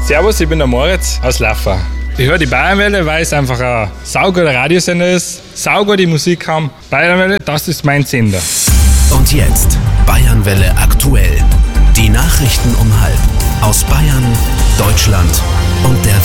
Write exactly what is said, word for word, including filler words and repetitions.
Servus, ich bin der Moritz aus Laffa. Ich höre die Bayernwelle, weil es einfach ein sauguter Radiosender ist, saugute Musik haben. Bayernwelle, das ist mein Sender. Und jetzt Bayernwelle aktuell. Die Nachrichten um halb aus Bayern, Deutschland und der Welt.